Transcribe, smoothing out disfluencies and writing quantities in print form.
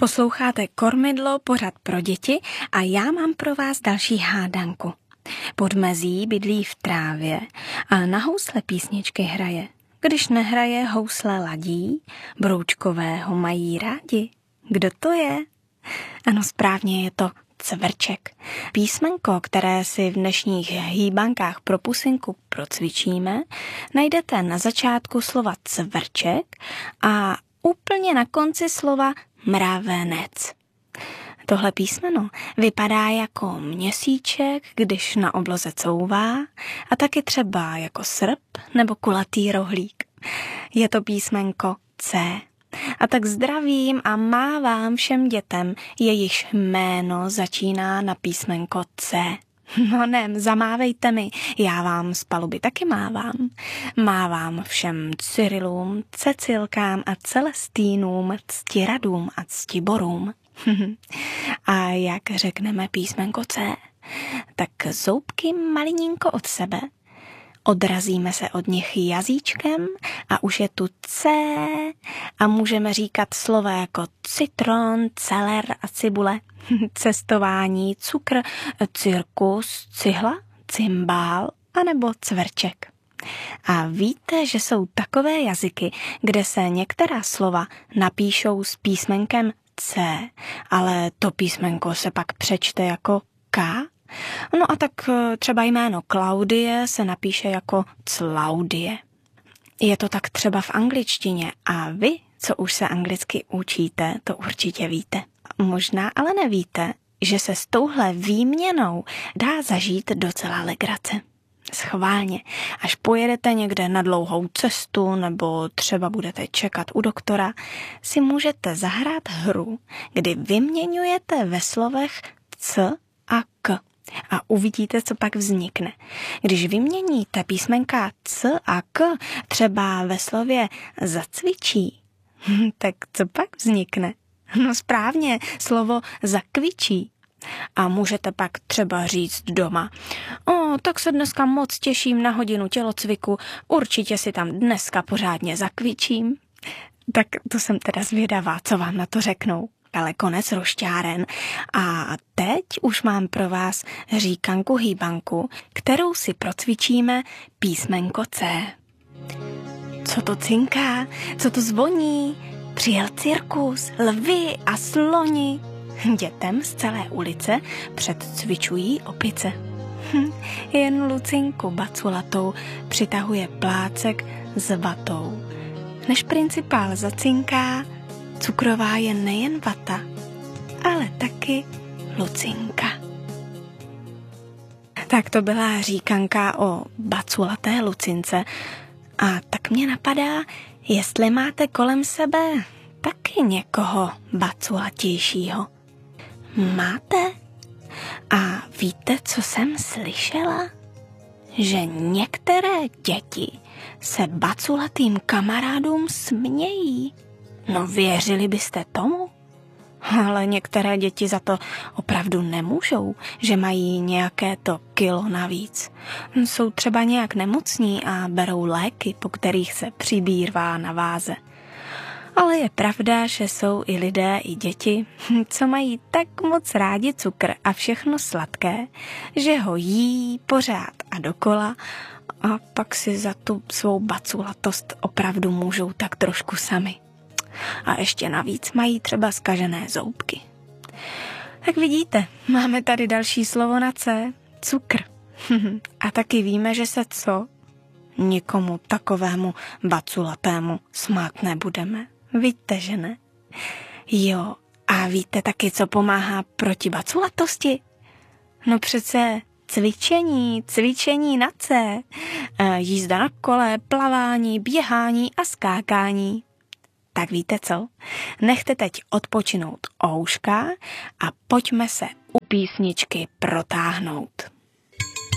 Posloucháte Kormidlo, pořad pro děti a já mám pro vás další hádanku. Podmezí bydlí v trávě a na housle písničky hraje. Když nehraje, housle ladí, broučkové ho mají rádi. Kdo to je? Ano, správně, je to cvrček. Písmenko, které si v dnešních hýbankách pro pusinku procvičíme, najdete na začátku slova cvrček a úplně na konci slova mravenec. Tohle písmeno vypadá jako měsíček, když na obloze couvá, a taky třeba jako srp nebo kulatý rohlík. Je to písmenko C. A tak zdravím a mávám všem dětem, jejichž jméno začíná na písmenko C. No ne, zamávejte mi, já vám z paluby taky mávám. Mávám všem Cyrilům, Cecilkám a Celestínům, Ctiradům a Ctiborům. A jak řekneme písmenko C, tak zoubky malinko od sebe, odrazíme se od nich jazyčkem a už je tu C a můžeme říkat slova jako citron, celer a cibule, cestování, cukr, cirkus, cihla, cymbál anebo cvrček. A víte, že jsou takové jazyky, kde se některá slova napíšou s písmenkem C, ale to písmenko se pak přečte jako K? No a tak třeba jméno Klaudie se napíše jako Claudie. Je to tak třeba v angličtině a vy, co už se anglicky učíte, to určitě víte. Možná ale nevíte, že se s touhle výměnou dá zažít docela legrace. Schválně, až pojedete někde na dlouhou cestu nebo třeba budete čekat u doktora, si můžete zahrát hru, kdy vyměňujete ve slovech C a K. A uvidíte, co pak vznikne. Když vyměníte písmenka C a K třeba ve slově zacvičí, tak co pak vznikne? No správně, slovo zakvičí. A můžete pak třeba říct doma: tak se dneska moc těším na hodinu tělocviku, určitě si tam dneska pořádně zakvičím. Tak to jsem teda zvědavá, co vám na to řeknou. Ale konec rošťáren a teď už mám pro vás říkanku hýbanku, kterou si procvičíme písmenko C. Co to cinká, co to zvoní, přijel cirkus, lvy a sloni. Dětem z celé ulice předcvičují opice. Jen Lucinku baculatou přitahuje plácek s vatou. Než principál zacinká, cukrová je nejen vata, ale taky Lucinka. Tak to byla říkanka o baculaté Lucince a tak mě napadá, jestli máte kolem sebe taky někoho baculatějšího. Máte? A víte, co jsem slyšela? Že některé děti se baculatým kamarádům smějí. No věřili byste tomu? Ale některé děti za to opravdu nemůžou, že mají nějaké to kilo navíc. Jsou třeba nějak nemocní a berou léky, po kterých se přibírvá na váze. Ale je pravda, že jsou i lidé, i děti, co mají tak moc rádi cukr a všechno sladké, že ho jí pořád a dokola a pak si za tu svou baculatost opravdu můžou tak trošku sami. A ještě navíc mají třeba zkažené zoubky. Tak vidíte, máme tady další slovo na C, cukr. A taky víme, že se co? Nikomu takovému baculatému smát nebudeme. Víte, že ne? Jo, a víte taky, co pomáhá proti baculatosti? No přece cvičení na C, jízda na kole, plavání, běhání a skákání. Tak víte co? Nechte teď odpočinout ouška a pojďme se u písničky protáhnout.